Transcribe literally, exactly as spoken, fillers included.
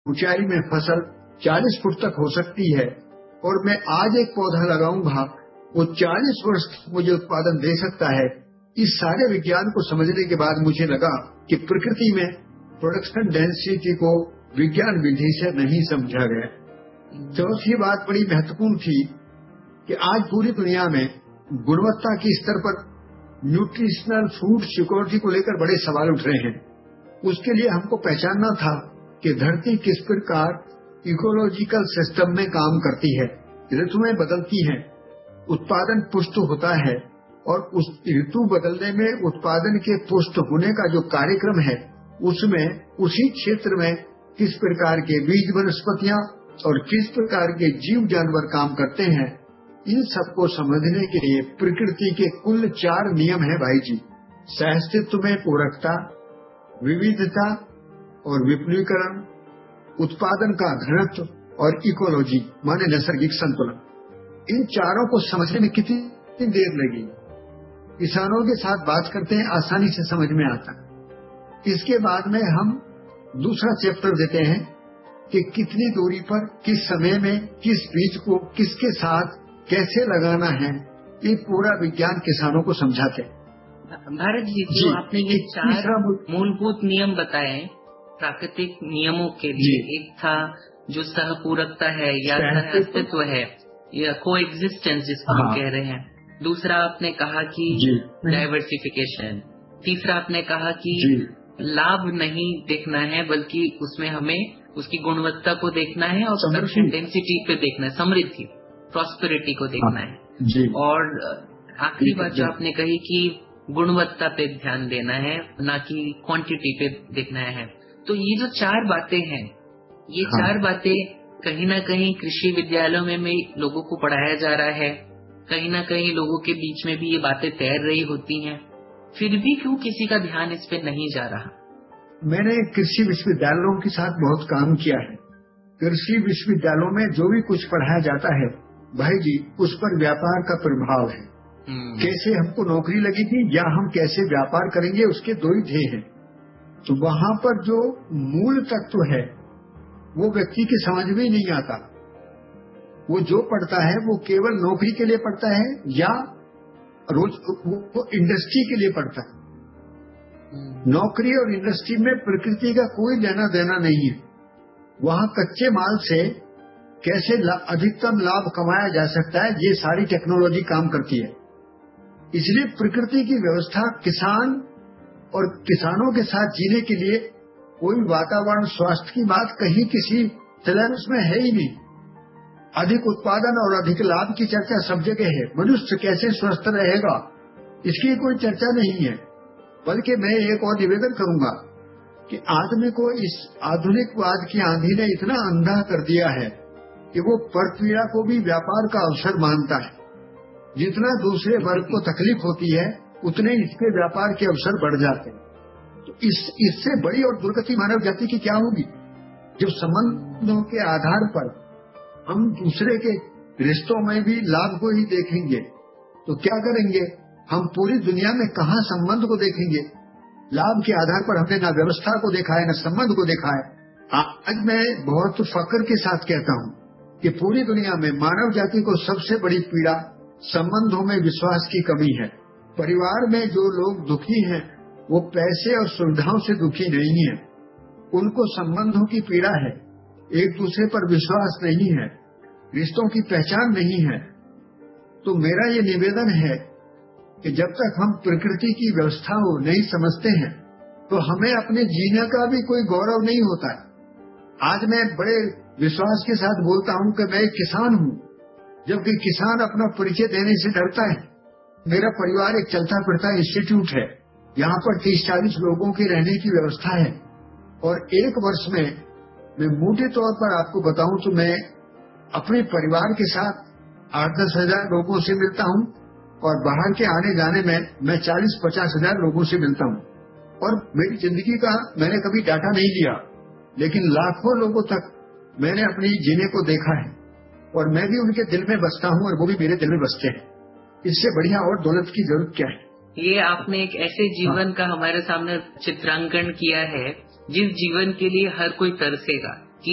ऊंचाई में फसल चालीस फुट तक हो सकती है और मैं आज एक पौधा लगाऊंगा वो चालीस वर्ष तक मुझे उत्पादन दे सकता है। इस सारे विज्ञान को समझने के बाद मुझे लगा कि प्रकृति में प्रोडक्शन डेंसिटी को विज्ञान विधि से नहीं समझा गया। चौथी बात बड़ी महत्वपूर्ण थी कि आज पूरी दुनिया में गुणवत्ता के स्तर पर न्यूट्रिशनल फूड सिक्योरिटी को लेकर बड़े सवाल उठ रहे हैं। उसके लिए हमको पहचानना था कि धरती किस प्रकार इकोलॉजिकल सिस्टम में काम करती है। ऋतुएं बदलती हैं, उत्पादन पुष्ट होता है और उस ऋतु बदलने में उत्पादन के पुष्ट होने का जो कार्यक्रम है उसमें उसी क्षेत्र में किस प्रकार के बीज वनस्पतियां और किस प्रकार के जीव जानवर काम करते हैं, इन सबको समझने के लिए प्रकृति के कुल चार नियम हैं भाई जी। सहअस्तित्व में पूरकता, विविधता और विपुलीकरण, उत्पादन का घनत्व और इकोलॉजी माने नैसर्गिक संतुलन। इन चारों को समझने में कितनी देर लगी? किसानों के साथ बात करते हैं, आसानी से समझ में आता है। इसके बाद में हम दूसरा चैप्टर देते हैं कि कितनी दूरी पर, किस समय में, किस बीज को किसके साथ कैसे लगाना है, ये पूरा विज्ञान किसानों को समझाते हैं। भारत जी, जो आपने ये चार मूलभूत नियम बताए प्राकृतिक नियमों के लिए, एक था जो सहपूरकता है या सहअस्तित्व है या को एग्जिस्टेंस जिसको हम कह रहे हैं। दूसरा आपने कहा कि डाइवर्सिफिकेशन। तीसरा आपने कहा कि लाभ नहीं देखना है बल्कि उसमें हमें उसकी गुणवत्ता को देखना है और प्रोडक्शन डेंसिटी पे देखना है, समृद्धि प्रॉस्पेरिटी को देखना है। और आखिरी बात जो आपने कही कि गुणवत्ता पे ध्यान देना है ना कि क्वांटिटी पे देखना है। तो ये जो चार बातें हैं, ये हाँ। चार बातें कहीं ना कहीं कृषि विद्यालयों में भी लोगों को पढ़ाया जा रहा है, कहीं ना कहीं लोगों के बीच में भी ये बातें तैर रही होती हैं, फिर भी क्यों किसी का ध्यान इस पे नहीं जा रहा? मैंने कृषि विश्वविद्यालयों के साथ बहुत काम किया है। कृषि विश्वविद्यालयों में जो भी कुछ पढ़ाया जाता है भाई जी, उस पर व्यापार का प्रभाव है। कैसे हमको नौकरी लगी थी या हम कैसे व्यापार करेंगे, उसके दो ही ध्येय हैं। तो वहाँ पर जो मूल तत्व है वो व्यक्ति की समझ में ही नहीं आता। वो जो पढ़ता है वो केवल नौकरी के लिए पढ़ता है या रोज वो, वो इंडस्ट्री के लिए पढ़ता है। नौकरी और इंडस्ट्री में प्रकृति का कोई लेना देना नहीं है। वहाँ कच्चे माल से कैसे ला, अधिकतम लाभ कमाया जा सकता है, ये सारी टेक्नोलॉजी काम करती है। इसलिए प्रकृति की व्यवस्था किसान और किसानों के साथ जीने के लिए कोई वातावरण स्वास्थ्य की बात कहीं किसी सिलेबस में है ही नहीं। अधिक उत्पादन और अधिक लाभ की चर्चा सब जगह है। मनुष्य कैसे स्वस्थ रहेगा इसकी कोई चर्चा नहीं है। बल्कि मैं एक और निवेदन करूंगा कि आदमी को इस आधुनिकवाद की आंधी ने इतना अंधा कर दिया है कि वो परपीड़ा को भी व्यापार का अवसर मानता है। जितना दूसरे वर्ग को तकलीफ होती है उतने इसके व्यापार के अवसर बढ़ जाते हैं। तो इस इससे बड़ी और दुर्गति मानव जाति की क्या होगी? जब संबंधों के आधार पर हम दूसरे के रिश्तों में भी लाभ को ही देखेंगे तो क्या करेंगे? हम पूरी दुनिया में कहाँ संबंध को देखेंगे? लाभ के आधार पर हमने न व्यवस्था को देखा है न संबंध को देखा है। आज मैं बहुत फक्र के साथ कहता हूँ कि पूरी दुनिया में मानव जाति को सबसे बड़ी पीड़ा संबंधों में विश्वास की कमी है। परिवार में जो लोग दुखी हैं वो पैसे और सुविधाओं से दुखी नहीं है, उनको संबंधों की पीड़ा है। एक दूसरे पर विश्वास नहीं है, रिश्तों की पहचान नहीं है। तो मेरा ये निवेदन है कि जब तक हम प्रकृति की व्यवस्था को नहीं समझते हैं तो हमें अपने जीने का भी कोई गौरव नहीं होता है। आज मैं बड़े विश्वास के साथ बोलता हूँ कि मैं एक किसान हूँ, जबकि किसान अपना परिचय देने से डरता है। मेरा परिवार एक चलता फिरता इंस्टीट्यूट है, यहाँ पर तीस चालीस लोगों की रहने की व्यवस्था है और एक वर्ष में मैं मोटे तौर पर आपको बताऊं तो मैं अपने परिवार के साथ आठ दस हजार लोगों से मिलता हूं और बाहर के आने जाने में मैं चालीस पचास हजार लोगों से मिलता हूं। और मेरी जिंदगी का मैंने कभी डाटा नहीं लिया, लेकिन लाखों लोगों तक मैंने अपनी जीने को देखा है और मैं भी उनके दिल में बसता हूं और वो भी मेरे दिल में बसते हैं। इससे बढ़िया और दौलत की जरूरत क्या है? ये आपने एक ऐसे जीवन हाँ। का हमारे सामने चित्रांकन किया है जिस जीवन के लिए हर कोई तरसेगा।